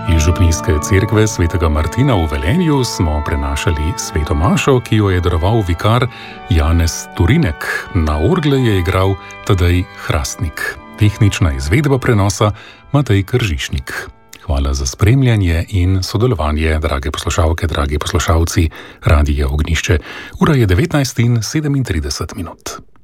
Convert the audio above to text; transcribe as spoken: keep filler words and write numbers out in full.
Iz župnijske cerkve svetega Martina v Velenju smo prenašali sveto mašo, ki jo je daroval vikar Janez Turinek. Na orgle je igral Tadej Hrastnik. Tehnična izvedba prenosa Matej Kržišnik. Hvala za spremljanje in sodelovanje, drage poslušalke, dragi poslušalci Radia Ognjišče. Ura je devetnajst in sedemintrideset minut.